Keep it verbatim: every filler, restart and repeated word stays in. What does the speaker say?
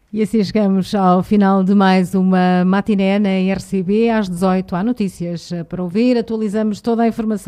E assim chegamos ao final de mais uma matiné na R C B. Às dezoito há notícias para ouvir. Atualizamos toda a informação